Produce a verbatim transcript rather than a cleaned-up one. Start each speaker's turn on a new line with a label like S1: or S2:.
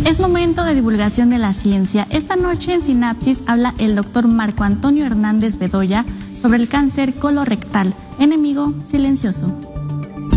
S1: Es momento de divulgación de la ciencia. Esta noche en Sinapsis habla el doctor Marco Antonio Hernández Bedoya sobre el cáncer colorectal, enemigo silencioso.